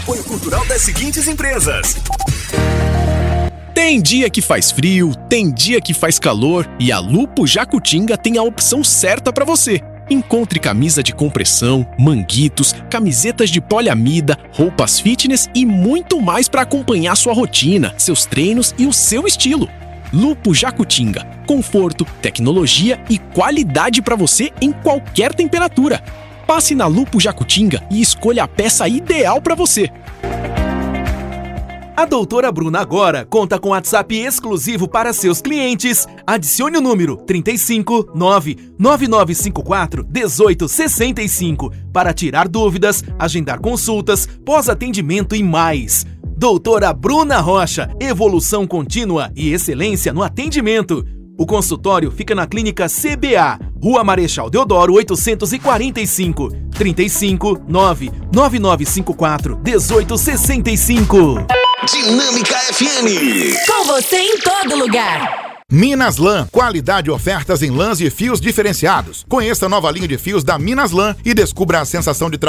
Apoio cultural das seguintes empresas. Tem dia que faz frio, tem dia que faz calor e a Lupo Jacutinga tem a opção certa para você. Encontre camisa de compressão, manguitos, camisetas de poliamida, roupas fitness e muito mais para acompanhar sua rotina, seus treinos e o seu estilo. Lupo Jacutinga, conforto, tecnologia e qualidade para você em qualquer temperatura. Passe na Lupo Jacutinga e escolha a peça ideal para você. A doutora Bruna agora conta com WhatsApp exclusivo para seus clientes. Adicione o número 35 99954 1865 para tirar dúvidas, agendar consultas, pós-atendimento e mais. Doutora Bruna Rocha, evolução contínua e excelência no atendimento. O consultório fica na Clínica CBA, Rua Marechal Deodoro 845, 35 99954 1865. Dinâmica FM. Com você em todo lugar. Minas Lã, qualidade e ofertas em lãs e fios diferenciados. Conheça a nova linha de fios da Minas Lã e descubra a sensação de